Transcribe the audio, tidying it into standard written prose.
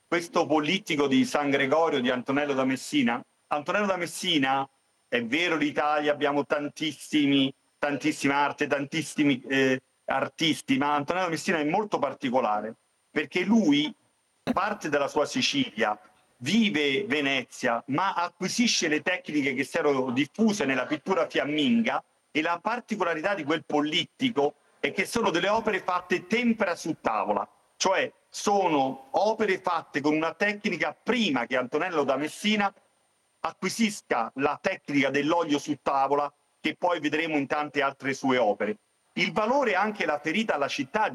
questo Polittico di San Gregorio di Antonello da Messina. Antonello da Messina, è vero, l'Italia abbiamo tantissima arte, tantissimi artisti, ma Antonello da Messina è molto particolare perché lui parte dalla sua Sicilia, vive Venezia, ma acquisisce le tecniche che si erano diffuse nella pittura fiamminga, e la particolarità di quel Polittico è che sono delle opere fatte tempera su tavola, cioè sono opere fatte con una tecnica prima che Antonello da Messina acquisisca la tecnica dell'olio su tavola, che poi vedremo in tante altre sue opere. Il valore, anche la ferita alla città